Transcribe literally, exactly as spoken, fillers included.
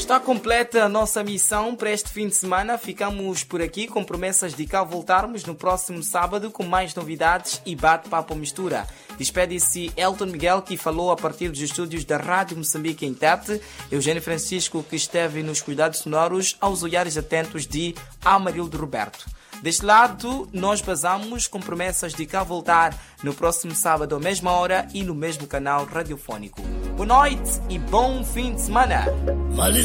Está completa a nossa missão para este fim de semana. Ficamos por aqui com promessas de cá voltarmos no próximo sábado com mais novidades e bate-papo mistura. Despede-se Elton Miguel, que falou a partir dos estúdios da Rádio Moçambique em Tete, Eugênio Francisco, que esteve nos cuidados sonoros, aos olhares atentos de Amarildo Roberto. Deste lado, nós basamos com promessas de cá voltar no próximo sábado, à mesma hora e no mesmo canal radiofónico. Boa noite e bom fim de semana!